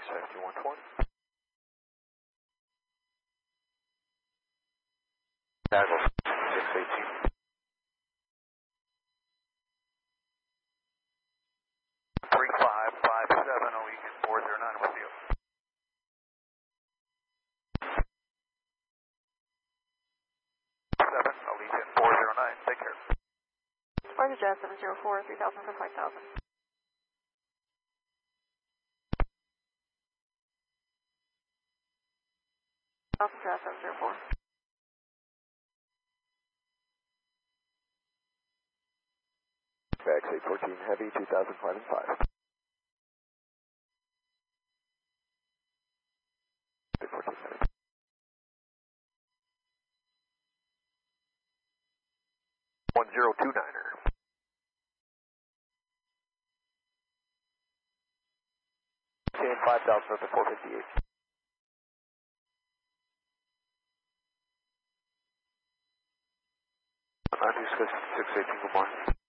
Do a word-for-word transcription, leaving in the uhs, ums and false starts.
safety one twenty. Dazzle six eighteen. three five five seven, Allegiant four zero nine with you. seven, Allegiant four zero nine, take care. Sparta Jet seven zero four, three thousand for five thousand. Alpha Jet seven zero four. Bags eight fourteen Heavy, two thousand five and five. eight fourteen Heavy. one zero two niner. Stand five thousand up to four fifty-eight. ninety-six, six eighteen, good morning.